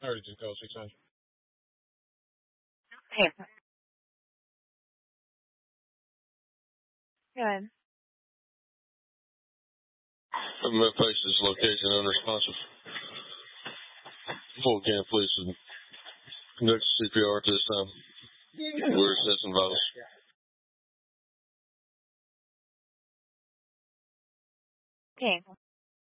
I already did call 600. Okay. Good. Memphis is location unresponsive. Full Can police and conduct CPR at this time. We're assessing vitals. Okay.